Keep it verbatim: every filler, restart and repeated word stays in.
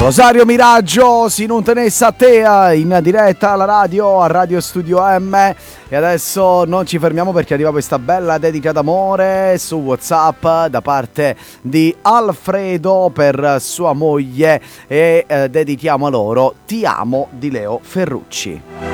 Rosario Miraggio, si non tenesse a te in diretta alla radio, a Radio Studio M. E adesso non ci fermiamo perché arriva questa bella dedica d'amore su WhatsApp da parte di Alfredo per sua moglie e eh, dedichiamo a loro Ti amo di Leo Ferrucci.